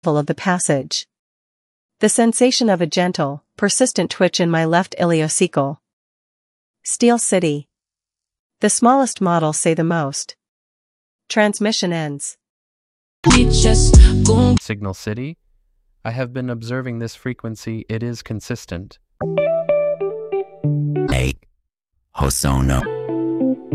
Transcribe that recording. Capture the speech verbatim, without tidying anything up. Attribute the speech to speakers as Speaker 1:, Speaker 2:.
Speaker 1: of the passage. The sensation of a gentle, persistent twitch in my left ileocecal. Steel City. The smallest models say the most. Transmission ends.
Speaker 2: Signal City. I have been observing this frequency. It is consistent.
Speaker 3: Hey, Hosono.